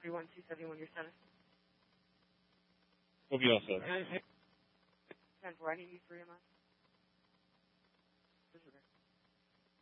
31271, your status. We'll be all set. 10-4, I need you 3 on.